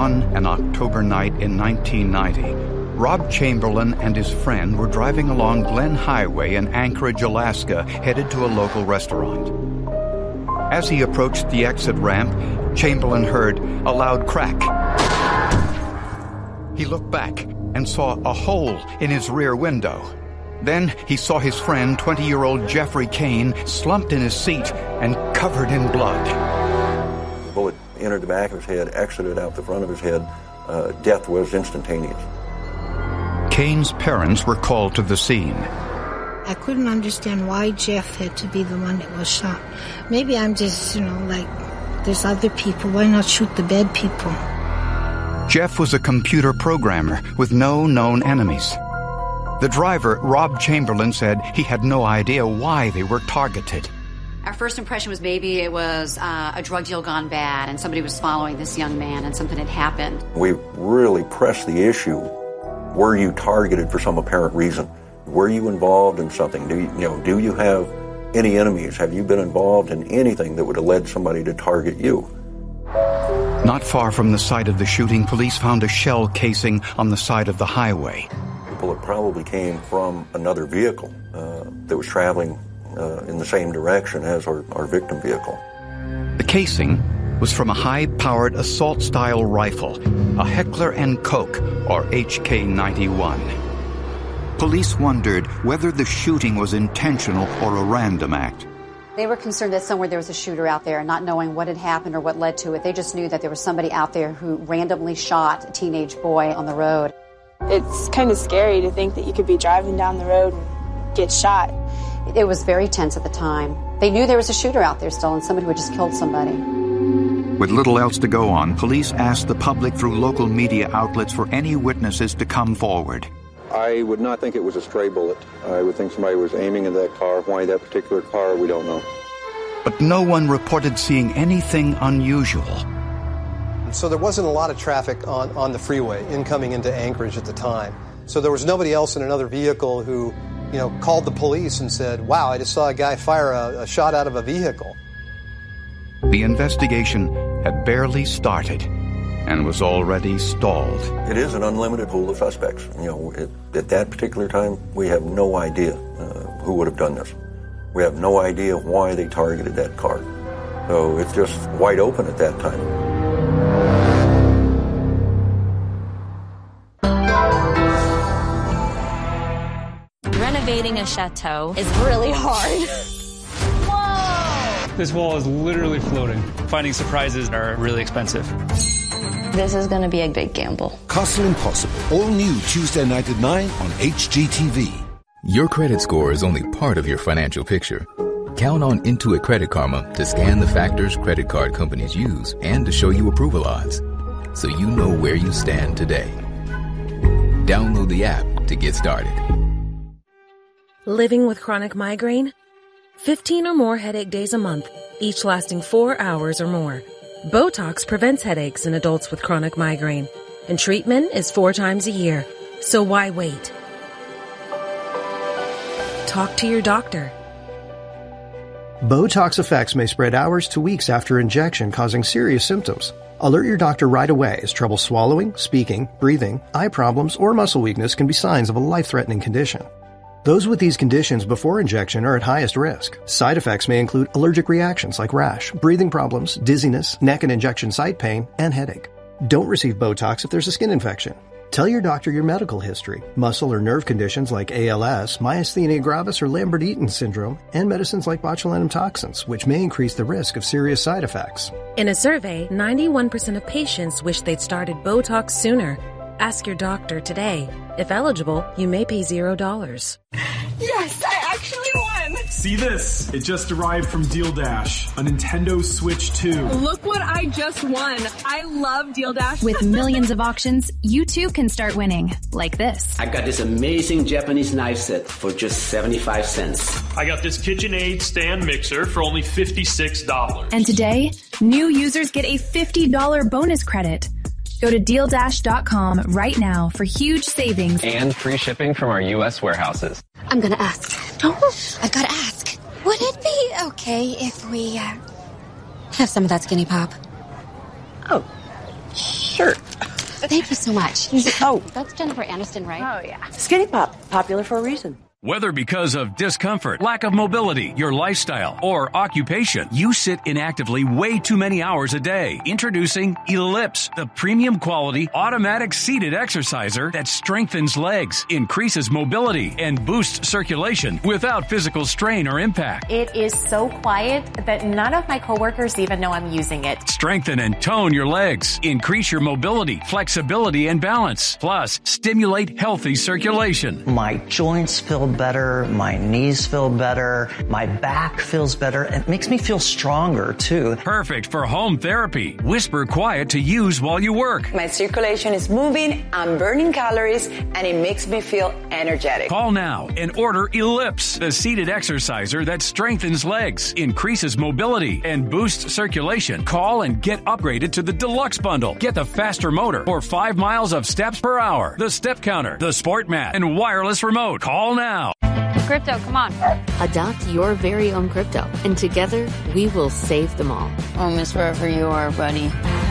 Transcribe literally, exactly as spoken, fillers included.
On an October night in nineteen ninety, Rob Chamberlain and his friend were driving along Glen Highway in Anchorage, Alaska, headed to a local restaurant. As he approached the exit ramp, Chamberlain heard a loud crack. He looked back and saw a hole in his rear window. Then he saw his friend, twenty-year-old Jeffrey Kane, slumped in his seat and covered in blood. The bullet entered the back of his head, exited out the front of his head. Uh, death was instantaneous. Kane's parents were called to the scene. I couldn't understand why Jeff had to be the one that was shot. Maybe I'm just, you know, like, there's other people. Why not shoot the bad people? Jeff was a computer programmer with no known enemies. The driver, Rob Chamberlain, said he had no idea why they were targeted. Our first impression was maybe it was uh, a drug deal gone bad and somebody was following this young man and something had happened. We really pressed the issue. Were you targeted for some apparent reason? Were you involved in something? Do you, you know, do you have any enemies? Have you been involved in anything that would have led somebody to target you? Not far from the site of the shooting, police found a shell casing on the side of the highway. The bullet probably came from another vehicle uh, that was traveling uh, in the same direction as our, our victim vehicle. The casing was from a high-powered assault-style rifle, a Heckler and Koch, or H K ninety-one. Police wondered whether the shooting was intentional or a random act. They were concerned that somewhere there was a shooter out there, not knowing what had happened or what led to it. They just knew that there was somebody out there who randomly shot a teenage boy on the road. It's kind of scary to think that you could be driving down the road and get shot. It was very tense at the time. They knew there was a shooter out there still and somebody who had just killed somebody. With little else to go on, police asked the public through local media outlets for any witnesses to come forward. I would not think it was a stray bullet. I would think somebody was aiming at that car. Why that particular car, we don't know. But no one reported seeing anything unusual. So there wasn't a lot of traffic on, on the freeway incoming into Anchorage at the time. So there was nobody else in another vehicle who, you know, called the police and said, wow, I just saw a guy fire a, a shot out of a vehicle. The investigation had barely started and was already stalled. It is an unlimited pool of suspects. You know, it, at that particular time, we have no idea uh, who would have done this. We have no idea why they targeted that car. So it's just wide open at that time. Renovating a chateau is really hard. Whoa! This wall is literally floating. Finding surprises are really expensive. This is going to be a big gamble. Castle Impossible, all new Tuesday night at nine on H G T V. Your credit score is only part of your financial picture. Count on Intuit Credit Karma to scan the factors credit card companies use and to show you approval odds, so you know where you stand today. Download the app to get started. Living with chronic migraine? fifteen or more headache days a month, each lasting four hours or more. Botox prevents headaches in adults with chronic migraine, and treatment is four times a year. So why wait? Talk to your doctor. Botox effects may spread hours to weeks after injection, causing serious symptoms. Alert your doctor right away, as trouble swallowing, speaking, breathing, eye problems, or muscle weakness can be signs of a life-threatening condition. Those with these conditions before injection are at highest risk. Side effects may include allergic reactions like rash, breathing problems, dizziness, neck and injection site pain, and headache. Don't receive Botox if there's a skin infection. Tell your doctor your medical history, muscle or nerve conditions like A L S, myasthenia gravis or Lambert-Eaton syndrome, and medicines like botulinum toxins, which may increase the risk of serious side effects. In a survey, ninety-one percent of patients wish they'd started Botox sooner. Ask your doctor today. If eligible, you may pay zero dollars. Yes, I actually won! See this? It just arrived from Deal Dash, a Nintendo Switch two. Look what I just won. I love Deal Dash. With millions of auctions, you too can start winning. Like this. I got this amazing Japanese knife set for just seventy-five cents. I got this KitchenAid stand mixer for only fifty-six dollars. And today, new users get a fifty dollars bonus credit. Go to deal dash dot com right now for huge savings. And free shipping from our U S warehouses. I'm gonna ask. Oh, I've gotta ask. Would it be okay if we, uh, have some of that Skinny Pop? Oh, sure. Thank you so much. Oh, that's Jennifer Aniston, right? Oh, yeah. Skinny Pop, popular for a reason. Whether because of discomfort, lack of mobility, your lifestyle, or occupation, you sit inactively way too many hours a day. Introducing Ellipse, the premium quality automatic seated exerciser that strengthens legs, increases mobility, and boosts circulation without physical strain or impact. It is so quiet that none of my coworkers even know I'm using it. Strengthen and tone your legs. Increase your mobility, flexibility, and balance. Plus, stimulate healthy circulation. My joints feel better, my knees feel better, my back feels better. It makes me feel stronger too. Perfect for home therapy. Whisper quiet to use while you work. My circulation is moving, I'm burning calories, and it makes me feel energetic. Call now and order Ellipse, the seated exerciser that strengthens legs, increases mobility, and boosts circulation. Call and get upgraded to the Deluxe Bundle. Get the faster motor or five miles of steps per hour, the step counter, the sport mat, and wireless remote. Call now. Crypto, come on. Adopt your very own crypto, and together we will save them all. Home is wherever you are, buddy.